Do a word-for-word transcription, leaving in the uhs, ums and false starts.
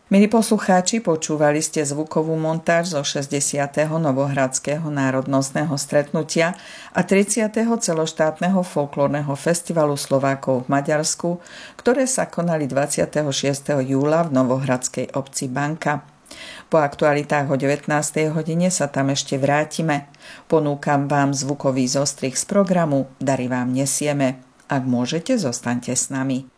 Milí poslucháči, počúvali ste zvukovú montáž zo šesťdesiateho Novohradského národnostného stretnutia a tridsiateho celoštátneho folklórneho festivalu Slovákov v Maďarsku, ktoré sa konali dvadsiateho šiesteho júla v novohradskej obci Banka. Po aktualitách o devätnástej hodine sa tam ešte vrátime. Ponúkam vám zvukový zostrih z programu Dary vám nesieme. Ak môžete, zostaňte s nami.